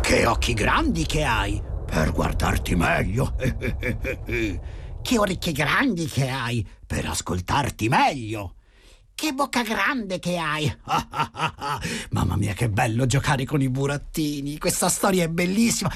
Che occhi grandi che hai, per guardarti meglio. Che orecchie grandi che hai, per ascoltarti meglio. Che bocca grande che hai. Mamma mia, che bello giocare con i burattini. Questa storia è bellissima.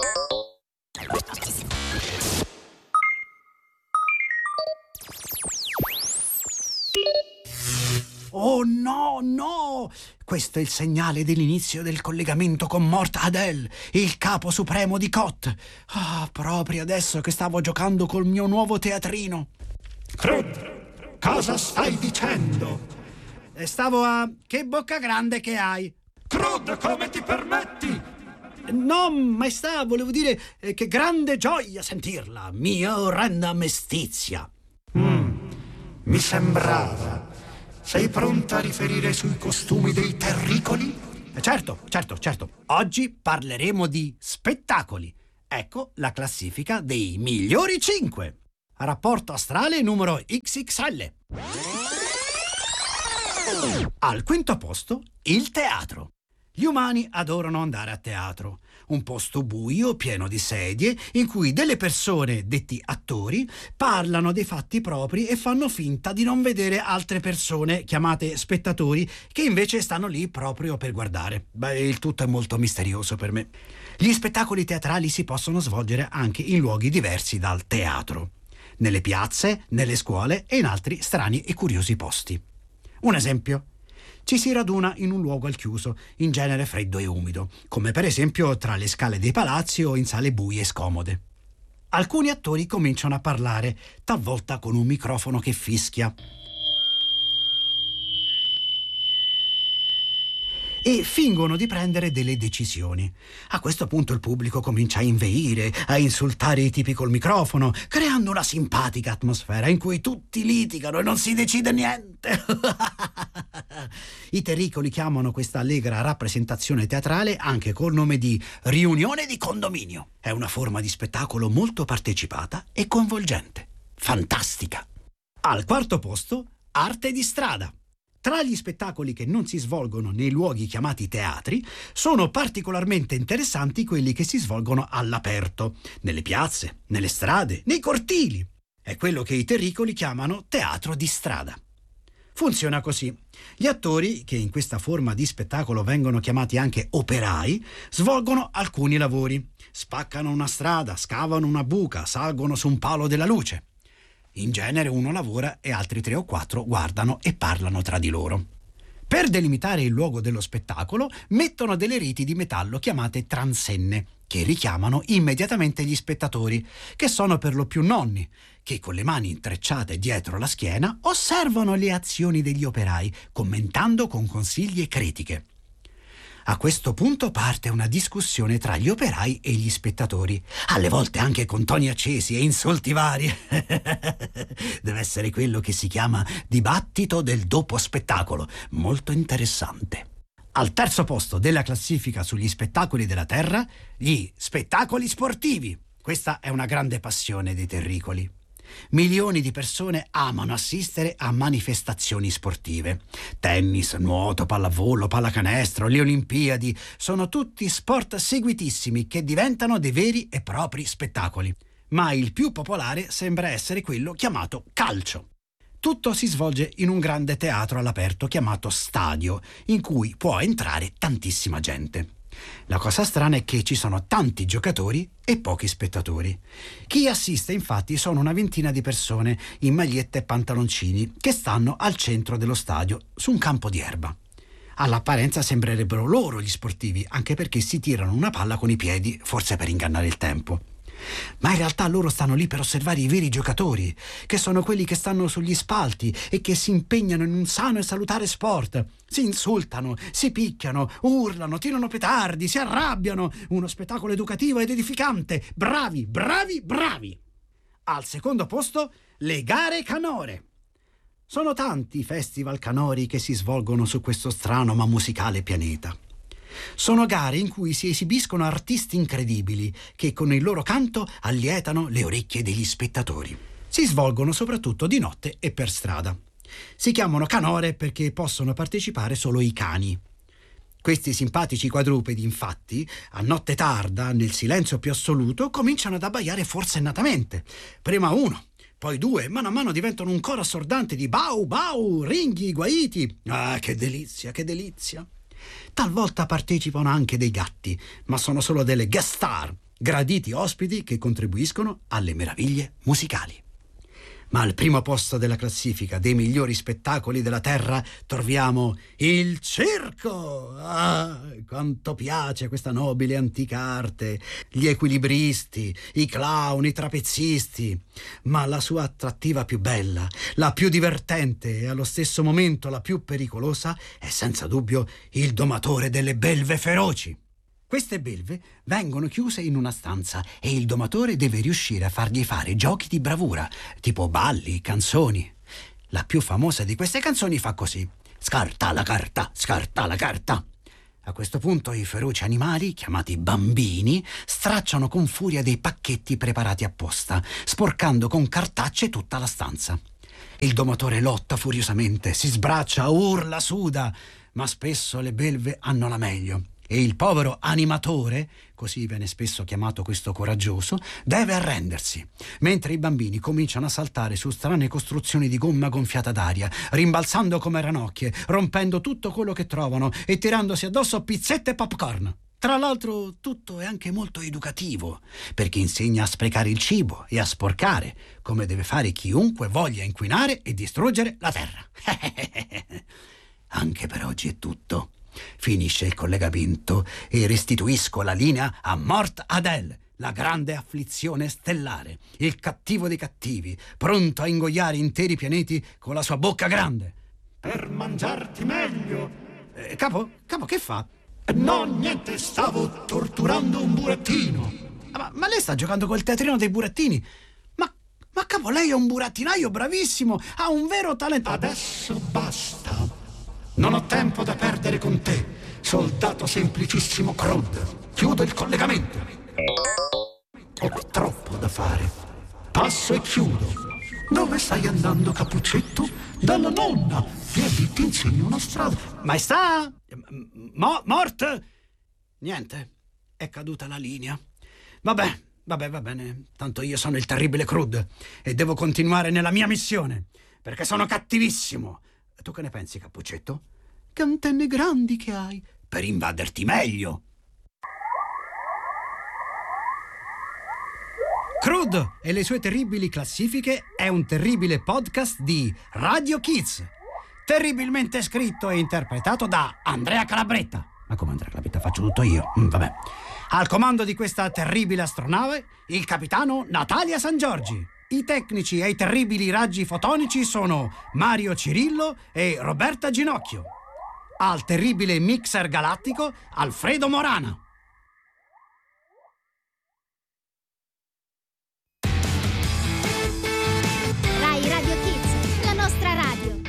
Oh no, no! Questo è il segnale dell'inizio del collegamento con Mortadel, il capo supremo di Kot. Proprio adesso che stavo giocando col mio nuovo teatrino. Crud, cosa stai dicendo? Stavo a... Che bocca grande che hai! Crud, come ti permetti? No, maestà, volevo dire che grande gioia sentirla, mia orrenda mestizia. Mi sembrava. Sei pronta a riferire sui costumi dei terricoli? Certo. Oggi parleremo di spettacoli. Ecco la classifica dei migliori 5. Rapporto astrale numero XXL. Al quinto posto, il teatro. Gli umani adorano andare a teatro, un posto buio, pieno di sedie, in cui delle persone, detti attori, parlano dei fatti propri e fanno finta di non vedere altre persone, chiamate spettatori, che invece stanno lì proprio per guardare. Il tutto è molto misterioso per me. Gli spettacoli teatrali si possono svolgere anche in luoghi diversi dal teatro, nelle piazze, nelle scuole e in altri strani e curiosi posti. Un esempio. Ci si raduna in un luogo al chiuso, in genere freddo e umido, come per esempio tra le scale dei palazzi o in sale buie e scomode. Alcuni attori cominciano a parlare, talvolta con un microfono che fischia. E fingono di prendere delle decisioni. A questo punto il pubblico comincia a inveire, a insultare i tipi col microfono, creando una simpatica atmosfera in cui tutti litigano e non si decide niente. I terricoli chiamano questa allegra rappresentazione teatrale anche col nome di riunione di condominio. È una forma di spettacolo molto partecipata e coinvolgente. Fantastica! Al quarto posto, arte di strada. Tra gli spettacoli che non si svolgono nei luoghi chiamati teatri, sono particolarmente interessanti quelli che si svolgono all'aperto, nelle piazze, nelle strade, nei cortili. È quello che i terricoli chiamano teatro di strada. Funziona così. Gli attori, che in questa forma di spettacolo vengono chiamati anche operai, svolgono alcuni lavori. Spaccano una strada, scavano una buca, salgono su un palo della luce. In genere uno lavora e altri 3 o 4 guardano e parlano tra di loro. Per delimitare il luogo dello spettacolo mettono delle reti di metallo chiamate transenne, che richiamano immediatamente gli spettatori, che sono per lo più nonni, che con le mani intrecciate dietro la schiena osservano le azioni degli operai, commentando con consigli e critiche. A questo punto parte una discussione tra gli operai e gli spettatori, alle volte anche con toni accesi e insulti vari. Deve essere quello che si chiama dibattito del dopo spettacolo, molto interessante. Al terzo posto della classifica sugli spettacoli della Terra, gli spettacoli sportivi. Questa è una grande passione dei terricoli. Milioni di persone amano assistere a manifestazioni sportive. Tennis, nuoto, pallavolo, pallacanestro, le Olimpiadi sono tutti sport seguitissimi che diventano dei veri e propri spettacoli. Ma il più popolare sembra essere quello chiamato calcio. Tutto si svolge in un grande teatro all'aperto chiamato stadio, in cui può entrare tantissima gente. La cosa strana è che ci sono tanti giocatori e pochi spettatori. Chi assiste infatti sono una ventina di persone in magliette e pantaloncini che stanno al centro dello stadio su un campo di erba. All'apparenza sembrerebbero loro gli sportivi, anche perché si tirano una palla con i piedi, forse per ingannare il tempo. Ma in realtà loro stanno lì per osservare i veri giocatori, che sono quelli che stanno sugli spalti e che si impegnano in un sano e salutare sport. Si insultano, si picchiano, urlano, tirano petardi, si arrabbiano. Uno spettacolo educativo ed edificante. Bravi, bravi, bravi! Al secondo posto, le gare canore. Sono tanti i festival canori che si svolgono su questo strano ma musicale pianeta. Sono gare in cui si esibiscono artisti incredibili che con il loro canto allietano le orecchie degli spettatori. Si svolgono soprattutto di notte e per strada. Si chiamano canore perché possono partecipare solo i cani. Questi simpatici quadrupedi, infatti, a notte tarda, nel silenzio più assoluto, cominciano ad abbaiare forsennatamente. Prima uno, poi due, mano a mano diventano un coro assordante di bau bau, ringhi, guaiti. Ah, che delizia, che delizia! Talvolta partecipano anche dei gatti, ma sono solo delle guest star, graditi ospiti che contribuiscono alle meraviglie musicali. Ma al primo posto della classifica dei migliori spettacoli della terra troviamo il circo. Ah, quanto piace questa nobile antica arte, gli equilibristi, i clown, i trapezzisti. Ma la sua attrattiva più bella, la più divertente e allo stesso momento la più pericolosa è senza dubbio il domatore delle belve feroci. Queste belve vengono chiuse in una stanza e il domatore deve riuscire a fargli fare giochi di bravura, tipo balli, canzoni. La più famosa di queste canzoni fa così: scarta la carta, scarta la carta. A questo punto i feroci animali, chiamati bambini, stracciano con furia dei pacchetti preparati apposta, sporcando con cartacce tutta la stanza. Il domatore lotta furiosamente, si sbraccia, urla, suda, ma spesso le belve hanno la meglio. E il povero animatore, così viene spesso chiamato questo coraggioso, deve arrendersi, mentre i bambini cominciano a saltare su strane costruzioni di gomma gonfiata d'aria, rimbalzando come ranocchie, rompendo tutto quello che trovano e tirandosi addosso pizzette e popcorn. Tra l'altro tutto è anche molto educativo, perché insegna a sprecare il cibo e a sporcare, come deve fare chiunque voglia inquinare e distruggere la terra. Anche per oggi è tutto. Finisce il collegamento e restituisco la linea a Mort Adel, la grande afflizione stellare, il cattivo dei cattivi, pronto a ingoiare interi pianeti con la sua bocca grande. Per mangiarti meglio. Capo, che fa? No, niente, stavo torturando un burattino. Ma lei sta giocando col teatrino dei burattini? Ma capo, lei è un burattinaio bravissimo, ha un vero talento. Adesso basta. Non ho tempo da perdere con te, soldato semplicissimo Crud. Chiudo il collegamento. Ho troppo da fare. Passo e chiudo. Dove stai andando, Cappuccetto? Dalla nonna. Vieni, ti insegno una strada. Maestà? Mort? Niente, è caduta la linea. Vabbè, va bene. Tanto io sono il terribile Crud e devo continuare nella mia missione, perché sono cattivissimo. Tu che ne pensi, Cappuccetto? Che antenne grandi che hai per invaderti meglio. Crud e le sue terribili classifiche è un terribile podcast di Radio Kids, terribilmente scritto e interpretato da Andrea Calabretta. Ma come Andrea Calabretta? Faccio tutto io. Vabbè. Al comando di questa terribile astronave, il capitano Natalia San Giorgi. I tecnici e i terribili raggi fotonici sono Mario Cirillo e Roberta Ginocchio. Al terribile mixer galattico, Alfredo Morana. Rai Radio Kids, la nostra radio.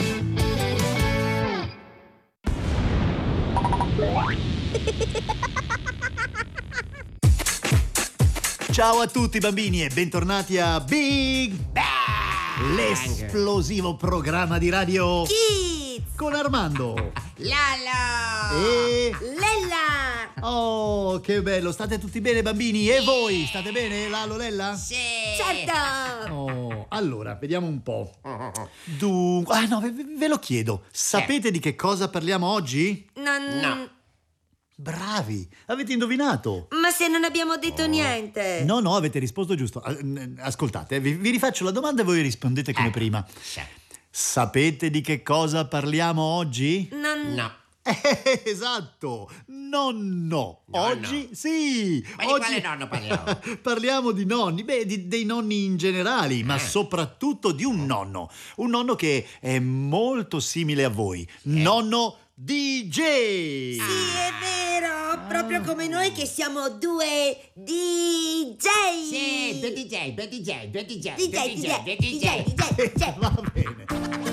Ciao a tutti bambini e bentornati a Big Bang, l'esplosivo programma di radio Kids, con Armando, Lalo e Lella. oh, che bello, state tutti bene bambini? E voi, state bene, Lalo, Lella? Sì, certo. Oh, allora, vediamo un po'. Dunque, no, ve lo chiedo, sapete di che cosa parliamo oggi? No. Bravi, avete indovinato. Ma se non abbiamo detto niente. No, avete risposto giusto. Ascoltate, vi rifaccio la domanda e voi rispondete come prima. Sapete di che cosa parliamo oggi? No. Esatto, nonno. Oggi sì. Ma di quale nonno parliamo? Parliamo di nonni, dei nonni in generale, ma soprattutto di un nonno che è molto simile a voi. Nonno DJ. Sì, è vero, proprio come noi che siamo due DJ. Sì, due DJ. DJ. Va bene.